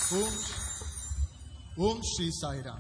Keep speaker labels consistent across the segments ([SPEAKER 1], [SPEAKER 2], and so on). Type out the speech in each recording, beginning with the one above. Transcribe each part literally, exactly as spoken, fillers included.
[SPEAKER 1] Om, Om Shri Sai Ram.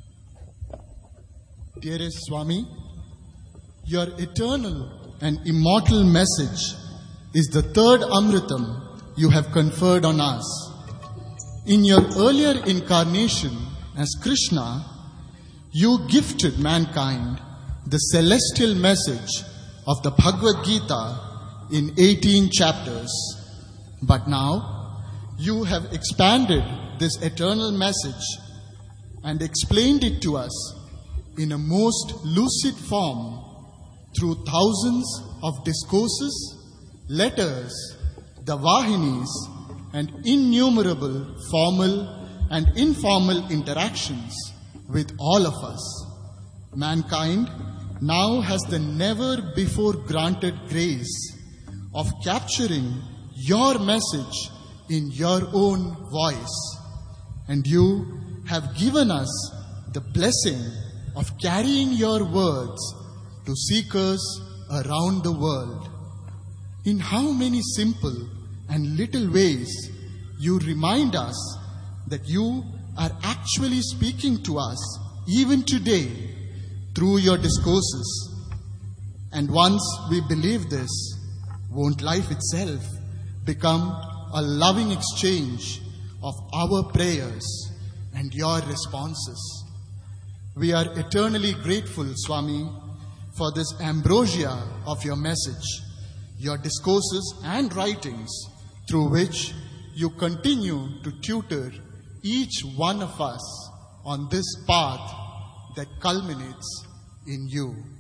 [SPEAKER 1] Dearest Swami, your eternal and immortal message is the third Amritam you have conferred on us. In your earlier incarnation as Krishna, you gifted mankind the celestial message of the Bhagavad Gita in eighteen chapters. But now, you have expanded this eternal message and explained it to us in a most lucid form through thousands of discourses, letters, the Vahinis, and innumerable formal and informal interactions with all of us. Mankind now has the never before granted grace of capturing your message in your own voice, and you have given us the blessing of carrying your words to seekers around the world. In how many simple and little ways you remind us that you are actually speaking to us even today through your discourses. And once we believe this, won't life itself become a loving exchange of our prayers and your responses? We are eternally grateful, Swami, for this ambrosia of your message, your discourses and writings through which you continue to tutor each one of us on this path that culminates in you.